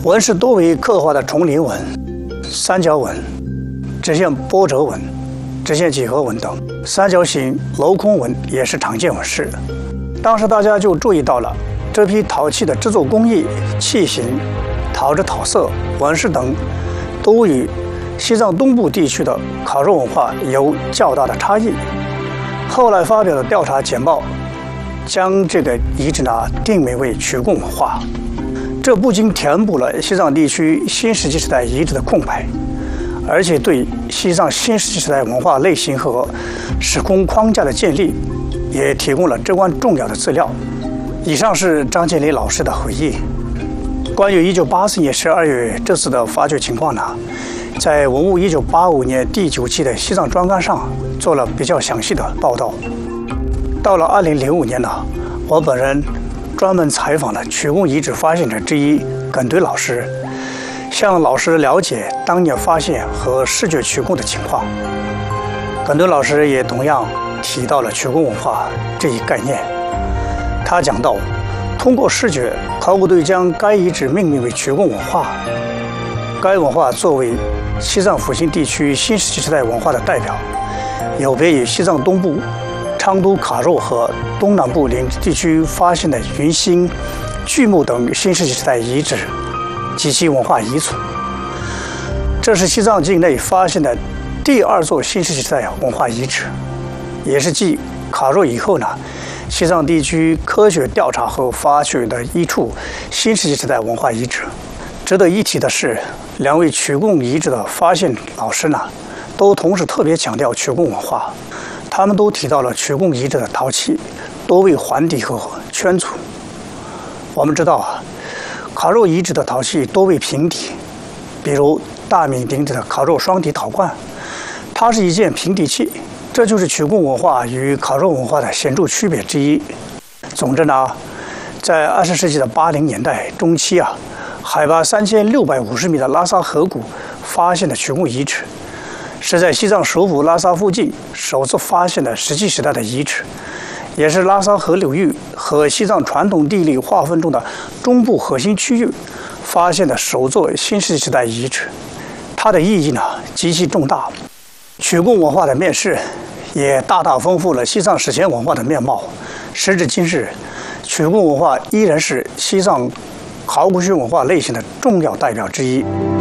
纹饰多为刻画的重鳞纹、三角纹、直线波折纹、直线几何纹等，三角形镂空纹也是常见纹饰。当时大家就注意到了这批陶器的制作工艺、器型、陶制陶色、纹饰等，都与西藏东部地区的烤肉文化有较大的差异。后来发表的调查简报将这个遗址定名为曲贡文化，这不仅填补了西藏地区新石器时代遗址的空白，而且对西藏新石器时代文化类型和时空框架的建立也提供了至关重要的资料。以上是张建林老师的回忆。关于1984年12月这次的发掘情况在文物1985年第9期的西藏专刊上做了比较详细的报道。到了2005年我本人专门采访了曲贡遗址发现者之一耿堆老师，向老师了解当年发现和视觉曲贡的情况。耿堆老师也同样提到了曲贡文化这一概念。他讲到，通过视觉，考古队将该遗址命名为曲贡文化。该文化作为西藏复兴地区新石器时代文化的代表，有别于西藏东部昌都卡肉和东南部林地区发现的云兴、巨木等新石器时代遗址及其文化遗存。这是西藏境内发现的第2座新石器时代文化遗址，也是继卡肉以后西藏地区科学调查后发掘的一处新石器时代文化遗址。值得一提的是，2位曲贡遗址的发现老师都同时特别强调曲贡文化。他们都提到了曲贡遗址的陶器多为环底和圈组。我们知道卡肉遗址的陶器多为平底，比如大名鼎鼎的卡肉双底陶罐，它是一件平底器，这就是曲贡文化与卡肉文化的显著区别之一。总之在20世纪的80年代中期海拔3650米的拉萨河谷发现的曲贡遗址，是在西藏首府拉萨附近首次发现的石器时代的遗址，也是拉萨河流域和西藏传统地理划分中的中部核心区域发现的首座新石器时代遗址。它的意义极其重大。曲贡文化的面世也大大丰富了西藏史前文化的面貌。时至今日，曲贡文化依然是西藏考古学文化类型的重要代表之一。